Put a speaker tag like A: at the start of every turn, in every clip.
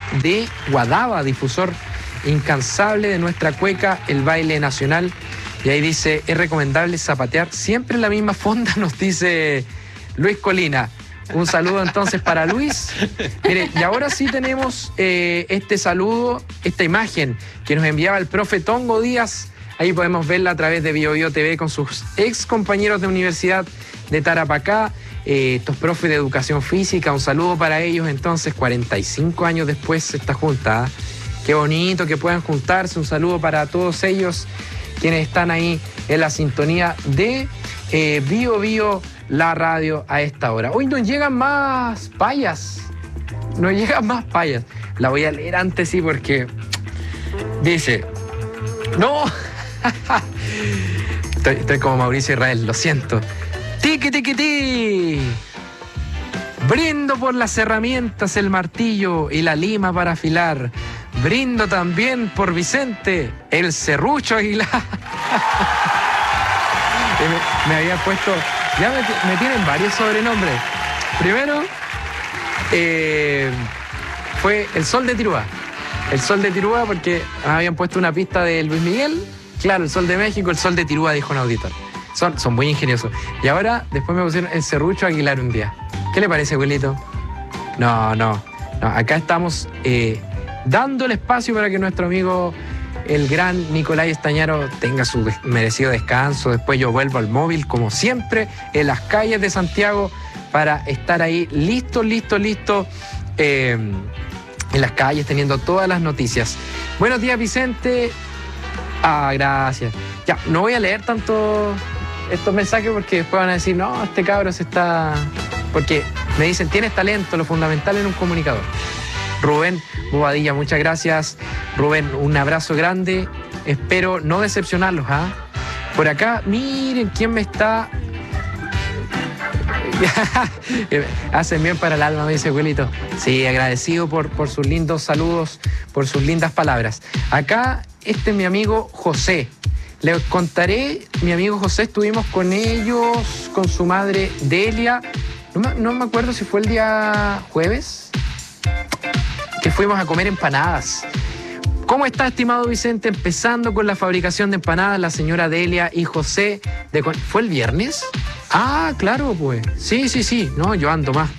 A: de Guadaba, difusor incansable de nuestra cueca, el baile nacional. Y ahí dice, es recomendable zapatear siempre en la misma fonda, nos dice Luis Colina. Un saludo entonces para Luis. Mire, y ahora sí tenemos este saludo, esta imagen que nos enviaba el profe Tongo Díaz. Ahí podemos verla a través de BioBio TV con sus ex compañeros de universidad de Tarapacá, estos profes de educación física. Un saludo para ellos entonces, 45 años después esta junta. Qué bonito que puedan juntarse. Un saludo para todos ellos quienes están ahí en la sintonía de BioBio, la radio a esta hora. Hoy nos llegan más payas. Nos llegan más payas. La voy a leer antes, sí, porque dice... ¡No! Estoy como Mauricio Israel, lo siento. ¡Tiqui, tiqui, ti! Brindo por las herramientas, el martillo y la lima para afilar. Brindo también por Vicente, el serrucho Aguilar. Me había puesto... Ya me tienen varios sobrenombres. Primero, fue el Sol de Tirúa. El Sol de Tirúa porque me habían puesto una pista de Luis Miguel. Claro, el Sol de México, el Sol de Tirúa, dijo un auditor. Son muy ingeniosos. Y ahora, después me pusieron el serrucho Aguilar un día. ¿Qué le parece, abuelito? No. Acá estamos dando el espacio para que nuestro amigo, el gran Nicolás Estañaro, tenga su merecido descanso. Después yo vuelvo al móvil, como siempre, en las calles de Santiago, para estar ahí listo, en las calles, teniendo todas las noticias. Buenos días, Vicente. Gracias. Ya, no voy a leer tanto estos mensajes porque después van a decir, no, este cabro se está... Porque me dicen, tienes talento, lo fundamental en un comunicador. Rubén Bobadilla, muchas gracias. Rubén, un abrazo grande. Espero no decepcionarlos, ¿ah? Por acá, miren quién me está... Hacen bien para el alma, me dice abuelito. Sí, agradecido por sus lindos saludos, por sus lindas palabras. Acá, este es mi amigo José. Les contaré, mi amigo José, estuvimos con ellos, con su madre Delia. No me acuerdo si fue el día jueves, que fuimos a comer empanadas. ¿Cómo está, estimado Vicente? Empezando con la fabricación de empanadas, la señora Delia y José. ¿Fue el viernes? Claro, pues. Sí. No, yo ando más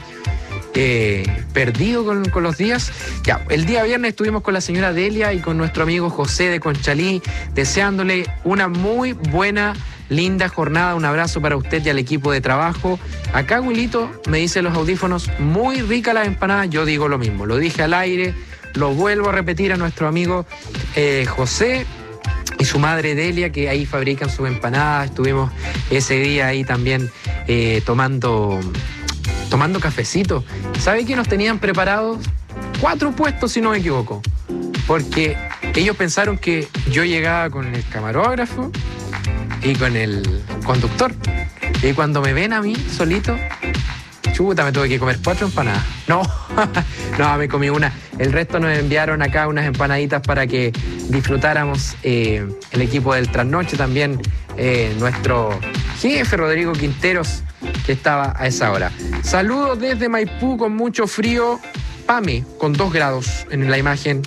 A: perdido con los días. Ya, el día viernes estuvimos con la señora Delia y con nuestro amigo José de Conchalí, deseándole una muy buena, linda jornada. Un abrazo para usted y al equipo de trabajo. Acá, Wilito, me dice los audífonos, muy rica las empanadas. Yo digo lo mismo, lo dije al aire, lo vuelvo a repetir a nuestro amigo José y su madre Delia, que ahí fabrican sus empanadas. Estuvimos ese día ahí también tomando cafecito. ¿Sabe qué nos tenían preparados? 4 puestos, si no me equivoco. Porque ellos pensaron que yo llegaba con el camarógrafo y con el conductor. Y cuando me ven a mí solito, chuta, me tuve que comer 4 empanadas. No, me comí una. El resto nos enviaron acá unas empanaditas para que disfrutáramos el equipo del Trasnoche, también nuestro jefe Rodrigo Quinteros, que estaba a esa hora. Saludos desde Maipú con mucho frío. Pame, con 2 grados en la imagen.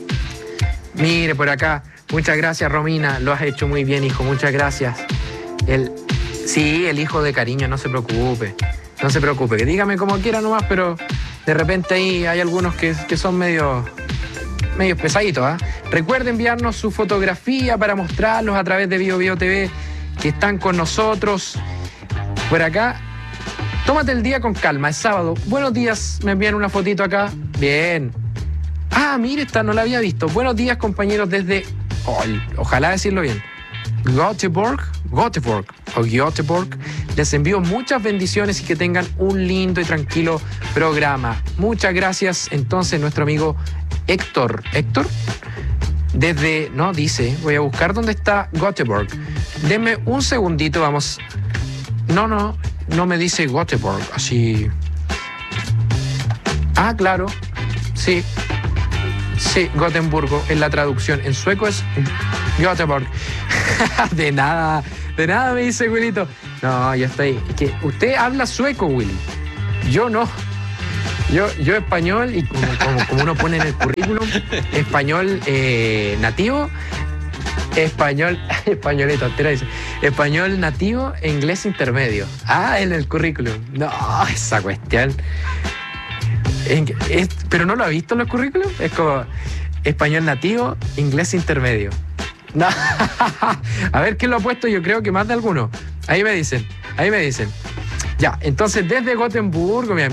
A: Mire por acá. Muchas gracias, Romina. Lo has hecho muy bien, hijo. Muchas gracias. Sí, el hijo de cariño, no se preocupe. No se preocupe, que dígame como quiera nomás, pero de repente ahí hay algunos que son medio pesaditos, ¿eh? Recuerde enviarnos su fotografía para mostrarlos a través de BioBio TV, que están con nosotros. Por acá, tómate el día con calma, es sábado. Buenos días, me envían una fotito acá. Bien. Mire, esta no la había visto. Buenos días, compañeros, desde... ojalá decirlo bien. Göteborg. Les envío muchas bendiciones y que tengan un lindo y tranquilo programa. Muchas gracias. Entonces, nuestro amigo Héctor, desde, no dice, voy a buscar dónde está Göteborg. Denme un segundito, vamos. No me dice Göteborg, así. Claro, sí, Gotemburgo es la traducción. En sueco es Göteborg. De nada me dice Wilito. No, ya está ahí. Es que usted habla sueco, Willy. Yo no. Yo español, y como uno pone en el currículum, español nativo, españolito, entera dice, español nativo e inglés intermedio. Ah, en el currículum. No, esa cuestión. Pero no lo ha visto en los currículum. Es como español nativo, inglés intermedio. No. A ver quién lo ha puesto, yo creo que más de alguno. Ahí me dicen. Ya, entonces desde Gotemburgo, mi amigo.